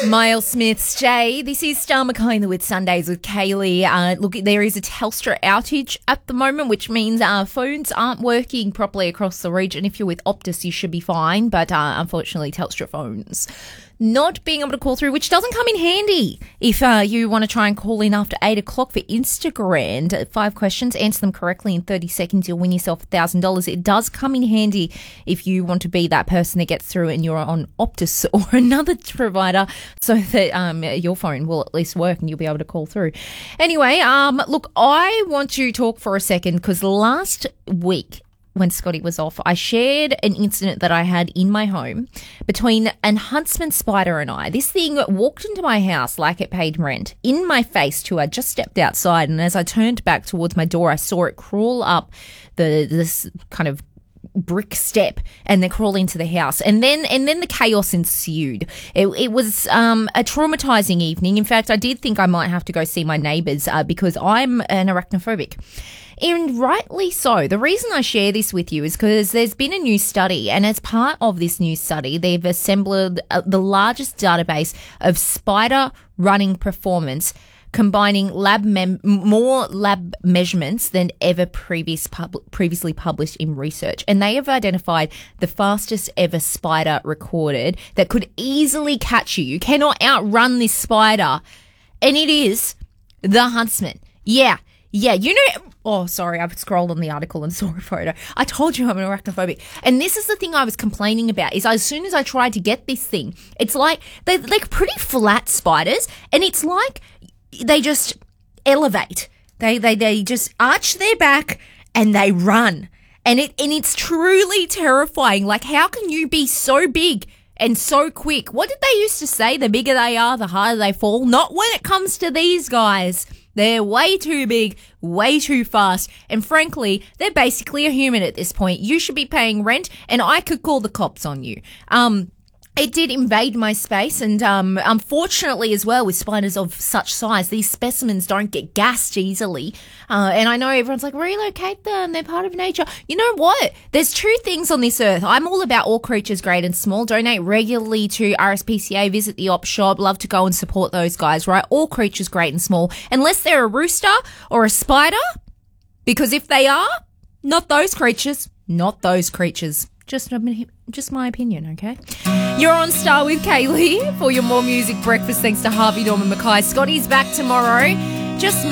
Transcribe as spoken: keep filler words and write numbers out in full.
Miles Smith's Jay. This is Star McKayla with Sundays with Kaylee. Uh, look, there is a Telstra outage at the moment, which means our phones aren't working properly across the region. If you're with Optus, you should be fine, but uh, unfortunately, Telstra phones not being able to call through, which doesn't come in handy if uh, you want to try and call in after eight o'clock for Instagram. Five questions, answer them correctly in thirty seconds, you'll win yourself one thousand dollars. It does come in handy if you want to be that person that gets through and you're on Optus or another provider, so that um, your phone will at least work and you'll be able to call through. Anyway, um, look, I want to talk for a second because last week, when Scotty was off, I shared an incident that I had in my home between an huntsman spider and I. This thing walked into my house like it paid rent, in my face too. I just stepped outside, and as I turned back towards my door, I saw it crawl up the this kind of brick step and then crawl into the house, and then and then the chaos ensued. It, it was um, a traumatizing evening. In fact, I did think I might have to go see my neighbours uh, because I'm an arachnophobic. And rightly so. The reason I share this with you is because there's been a new study, and as part of this new study, they've assembled uh, the largest database of spider running performance, combining lab mem- more lab measurements than ever previous pub- previously published in research. And they have identified the fastest ever spider recorded that could easily catch you. You cannot outrun this spider. And it is the huntsman. Yeah. Yeah, you know, oh, sorry, I've scrolled on the article and saw a photo. I told you I'm an arachnophobic. And this is the thing I was complaining about, is as soon as I tried to get this thing, it's like, they're like pretty flat spiders, and it's like they just elevate. They they they just arch their back and they run. And it and it's truly terrifying. Like, how can you be so big and so quick? What did they used to say? The bigger they are, the harder they fall. Not when it comes to these guys. They're way too big, way too fast, and frankly, they're basically a human at this point. You should be paying rent, and I could call the cops on you. Um, it did invade my space, and um, unfortunately as well, with spiders of such size, these specimens don't get gassed easily. Uh, and I know everyone's like, relocate them, they're part of nature. You know what? There's two things on this earth. I'm all about all creatures great and small. Donate regularly to R S P C A, visit the op shop. Love to go and support those guys, right? All creatures great and small, unless they're a rooster or a spider, because if they are, not those creatures, not those creatures. Just, just my opinion, okay? You're on Star with Kaylee for your more music breakfast, thanks to Harvey Norman Mackay. Scotty's back tomorrow. Just